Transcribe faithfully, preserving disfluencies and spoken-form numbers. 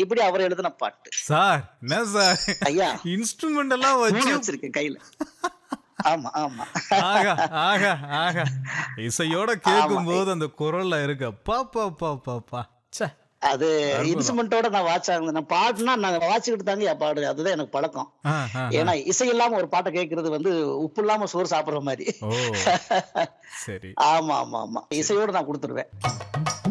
இப்படி அவர் எழுதின பாட்டு. சார் என்ன சார் ஐயா இன்ஸ்ட்ருமெண்ட் எல்லாம் மூணு வச்சு வச்சிருக்கேன் கையில. ஆமா ஆமா ஆகா ஆகா ஆகா இசையோட ஆமா. கேட்கும் போது அந்த குரல்ல இருக்கு பா பா பா பா பா ச்சே அது அற்புதம். இன்ஸ்ட்ருமெண்டோட நான் வாட்ச் நான் பாடுனா நான் வாட்சிக்கிட்டு தாங்க பாடு. அதுதான் எனக்கு பழக்கம். ஆ, ஆ, ஆ. ஏன்னா இசை இல்லாம ஒரு பாட்டை கேட்கறது வந்து உப்பு இல்லாம சோறு சாப்பிடுற மாதிரி. ஓ சரி ஆமா ஆமா ஆமா இசையோட நான் கொடுத்துருவேன்.